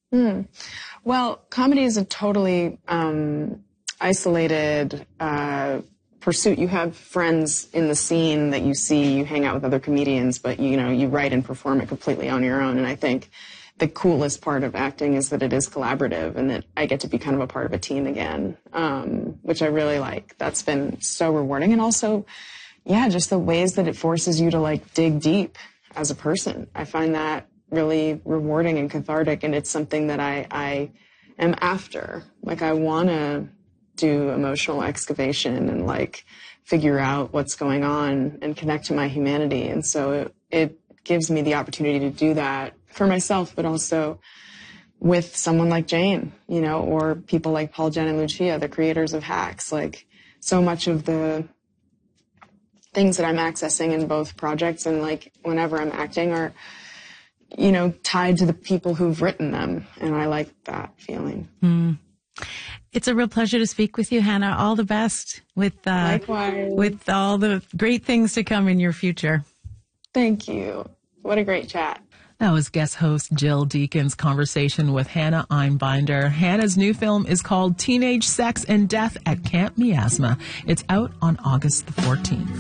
Hmm. Well, comedy is a totally isolated pursuit. You have friends in the scene that you see, you hang out with other comedians, but you write and perform it completely on your own. And I think the coolest part of acting is that it is collaborative and that I get to be kind of a part of a team again, which I really like. That's been so rewarding. And also, yeah, just the ways that it forces you to like dig deep as a person. I find that really rewarding and cathartic, and it's something that I am after. Like, I want to do emotional excavation and like figure out what's going on and connect to my humanity. And so it gives me the opportunity to do that for myself, but also with someone like Jane, or people like Paul, Jen, and Lucia, the creators of Hacks. Like, so much of the things that I'm accessing in both projects and like whenever I'm acting are, tied to the people who've written them. And I like that feeling. It's a real pleasure to speak with you, Hannah. All the best with Likewise. With all the great things to come in your future. Thank you. What a great chat. That was guest host Jill Deacon's conversation with Hannah Einbinder. Hannah's new film is called Teenage Sex and Death at Camp Miasma. It's out on August the 14th.